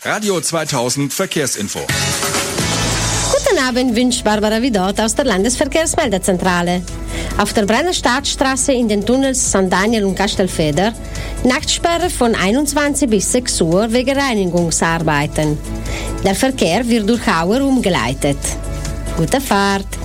Radio 2000 Verkehrsinfo. Guten Abend, wünscht Barbara Vidot aus der Landesverkehrsmeldezentrale. Auf der Brenner Staatsstraße in den Tunnels St. Daniel und Castelfeder Nachtsperre von 21 bis 6 Uhr wegen Reinigungsarbeiten. Der Verkehr wird durch Auer umgeleitet. Gute Fahrt!